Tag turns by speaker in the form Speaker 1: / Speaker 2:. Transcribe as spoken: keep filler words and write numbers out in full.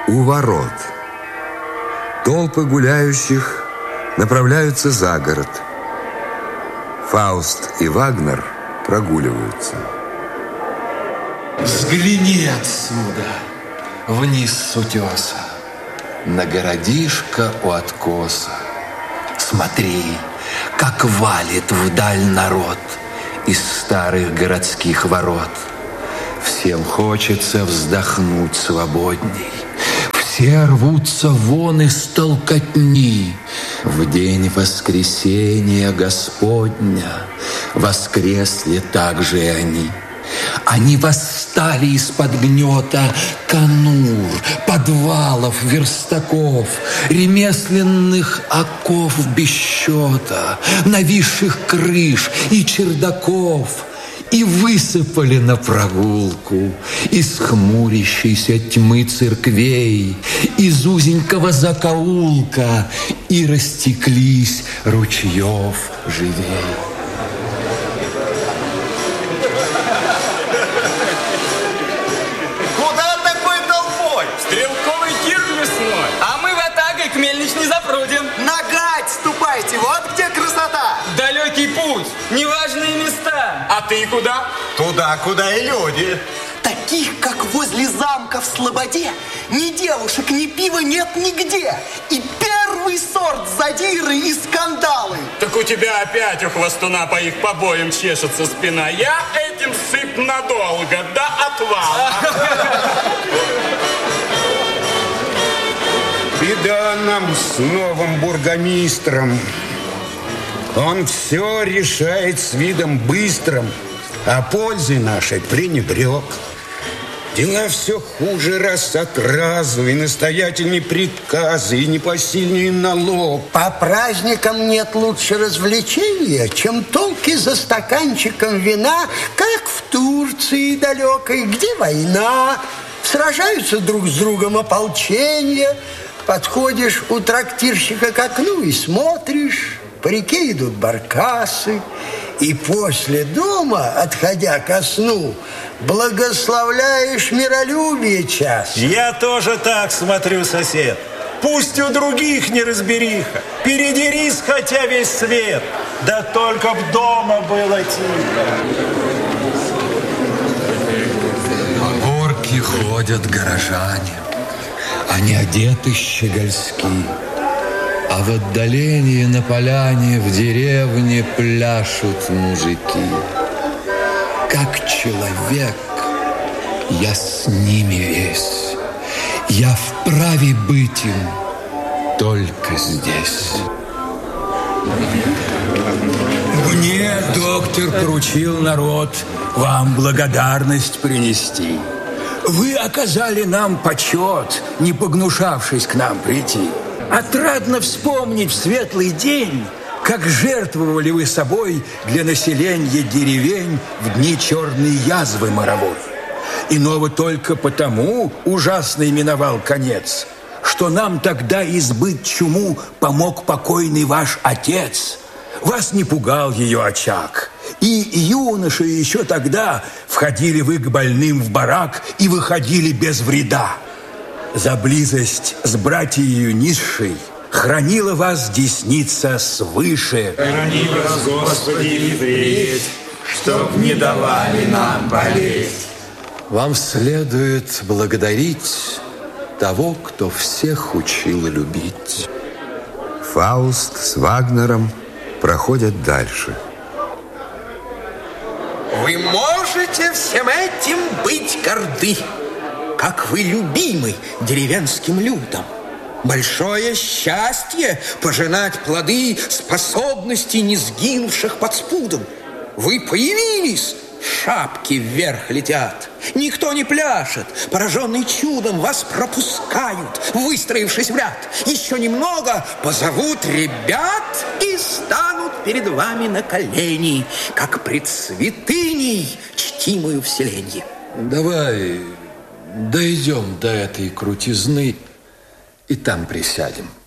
Speaker 1: у ворот. Толпы гуляющих направляются за город. Фауст и Вагнер прогуливаются.
Speaker 2: Взгляни отсюда, вниз с утеса, на городишко у откоса. Смотри, как валит вдаль народ из старых городских ворот. Всем хочется вздохнуть свободней. Все рвутся вон из толкотни. В день воскресения Господня воскресли также и они. Они восстали из-под гнета конур, подвалов, верстаков, ремесленных оков без счета, нависших крыш и чердаков, и высыпали на прогулку из хмурящейся тьмы церквей, из узенького закоулка, и растеклись ручьев живей.
Speaker 3: Мельничный запруден.
Speaker 4: Нагать ступайте, вот где красота.
Speaker 3: Далекий путь, неважные места.
Speaker 5: А ты куда? Туда, куда и люди.
Speaker 4: Таких, как возле замка в Слободе, ни девушек, ни пива нет нигде. И первый сорт задиры и скандалы.
Speaker 5: Так у тебя опять у хвостуна по их побоям чешется спина. Я этим сыт надолго, до отвала.
Speaker 6: Беда нам с новым бургомистром. Он все решает с видом быстрым, а пользы нашей пренебрег. Дела все хуже раз от разу, и настоятельные приказы, и непосильный налог.
Speaker 7: По праздникам нет лучше развлечения, чем толки за стаканчиком вина, как в Турции далекой, где война, сражаются друг с другом ополчения. Подходишь у трактирщика к окну и смотришь, по реке идут баркасы, и после дома, отходя ко сну, благословляешь миролюбие час.
Speaker 8: Я тоже так смотрю, сосед. Пусть у других неразбериха, передерись хотя весь свет, да только б дома было тихо.
Speaker 2: По горке ходят горожане. Они одеты щегольски, а в отдалении на поляне в деревне пляшут мужики. Как человек я с ними весь, я вправе быть им только здесь.
Speaker 9: Мне доктор поручил народ вам благодарность принести. Вы оказали нам почет, не погнушавшись к нам прийти. Отрадно вспомнить в светлый день, как жертвовали вы собой для населения деревень в дни черной язвы моровой. Иного только потому ужасный миновал конец, что нам тогда избыть чуму помог покойный ваш отец. Вас не пугал ее очаг. И юноши еще тогда входили вы к больным в барак и выходили без вреда. За близость с братьею низшей хранила вас десница свыше.
Speaker 10: Храни вас, Господи, впредь, чтоб не давали нам болеть.
Speaker 2: Вам следует благодарить того, кто всех учил любить.
Speaker 1: Фауст с Вагнером проходят дальше.
Speaker 4: Вы можете всем этим быть горды, как вы любимы деревенским людям. Большое счастье пожинать плоды способностей, не сгинувших под спудом. Вы появились, шапки вверх летят. Никто не пляшет, пораженный чудом вас пропускают, выстроившись в ряд. Еще немного позовут ребят и станут перед вами на колени, как пред святыней, чтимую вселенье.
Speaker 2: Давай дойдем до этой крутизны и там присядем.